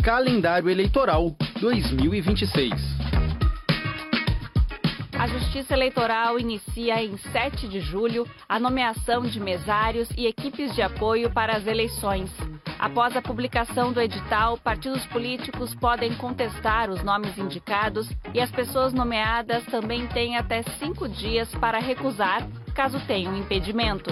Calendário Eleitoral 2026. A Justiça Eleitoral inicia em 7 de julho a nomeação de mesários e equipes de apoio para as eleições. Após a publicação do edital, partidos políticos podem contestar os nomes indicados e as pessoas nomeadas também têm até 5 dias para recusar, caso tenham impedimento.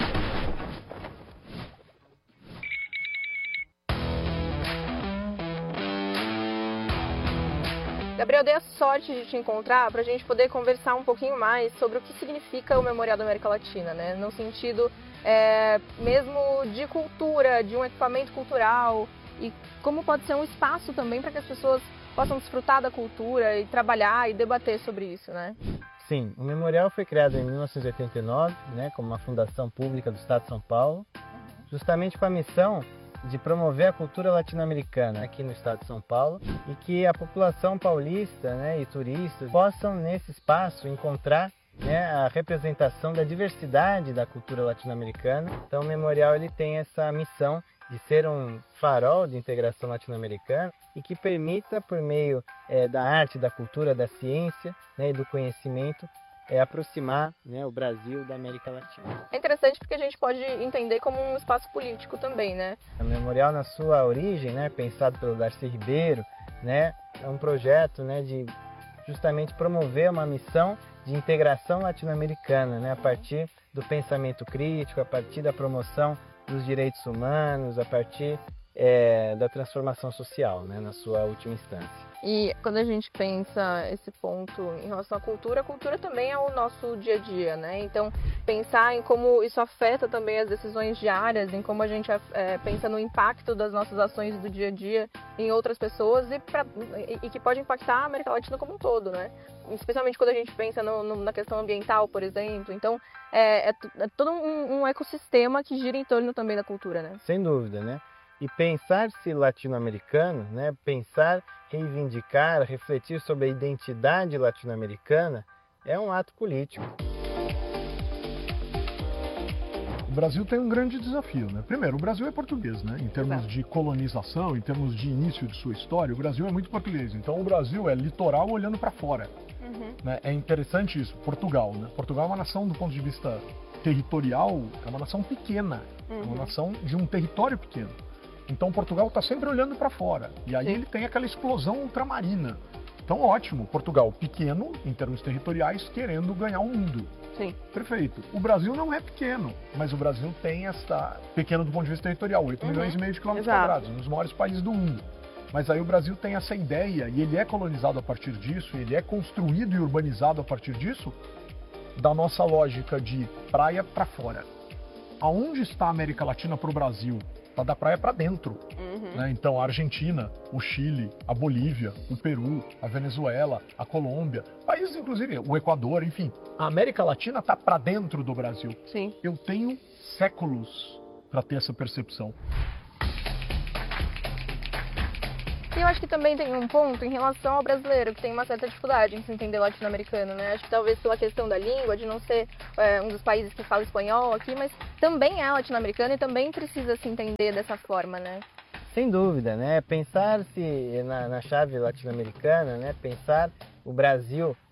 Gabriel, dei a sorte de te encontrar para a gente poder conversar um pouquinho mais sobre o que significa o Memorial da América Latina, né? No sentido mesmo de cultura, de um equipamento cultural e como pode ser um espaço também para que as pessoas possam desfrutar da cultura e trabalhar e debater sobre isso, né? Sim, o Memorial foi criado em 1989, né, como uma fundação pública do Estado de São Paulo, justamente com a missão de promover a cultura latino-americana aqui no estado de São Paulo e que a população paulista, né, e turistas possam nesse espaço encontrar, né, a representação da diversidade da cultura latino-americana. Então o Memorial ele tem essa missão de ser um farol de integração latino-americana e que permita, por meio da arte, da cultura, da ciência, né, e do conhecimento, aproximar, né, o Brasil da América Latina. É interessante porque a gente pode entender como um espaço político também, né? O Memorial, na sua origem, né, pensado pelo Darcy Ribeiro, né, é um projeto, né, de justamente promover uma missão de integração latino-americana, né, a partir do pensamento crítico, a partir da promoção dos direitos humanos, a partir da transformação social, né, na sua última instância. E quando a gente pensa esse ponto em relação à cultura, a cultura também é o nosso dia a dia, né? Então, pensar em como isso afeta também as decisões diárias, em como a gente pensa no impacto das nossas ações do dia a dia em outras pessoas e que pode impactar a América Latina como um todo, né? Especialmente quando a gente pensa na questão ambiental, por exemplo. Então, é todo um ecossistema que gira em torno também da cultura, né? Sem dúvida, né? E pensar-se latino-americano, né? Pensar, reivindicar, refletir sobre a identidade latino-americana é um ato político. O Brasil tem um grande desafio, né? Primeiro, o Brasil é português, né? Em termos de colonização, em termos de início de sua história, o Brasil é muito português. Então o Brasil é litoral olhando para fora. Né? É interessante isso. Portugal, né? Portugal é uma nação do ponto de vista territorial, é uma nação pequena, é uma nação de um território pequeno. Então Portugal está sempre olhando para fora. E aí ele tem aquela explosão ultramarina. Então ótimo, Portugal pequeno em termos territoriais, querendo ganhar o mundo. Sim. Perfeito. O Brasil não é pequeno, mas o Brasil tem essa... Pequeno do ponto de vista territorial, 8 milhões e meio de quilômetros quadrados, um dos maiores países do mundo. Mas aí o Brasil tem essa ideia, e ele é colonizado a partir disso, ele é construído e urbanizado a partir disso, da nossa lógica de praia para fora. Aonde está a América Latina para o Brasil? Está da praia para dentro. Né? Então a Argentina, o Chile, a Bolívia, o Peru, a Venezuela, a Colômbia, países inclusive, o Equador, enfim. A América Latina está para dentro do Brasil. Sim. Eu tenho séculos para ter essa percepção. E eu acho que também tem um ponto em relação ao brasileiro, que tem uma certa dificuldade em se entender latino-americano, né? Acho que talvez pela questão da língua, de não ser um dos países que fala espanhol aqui, mas também é latino-americano e também precisa se entender dessa forma, né? Sem dúvida, né? Pensar-se na chave latino-americana, né? Pensar o Brasil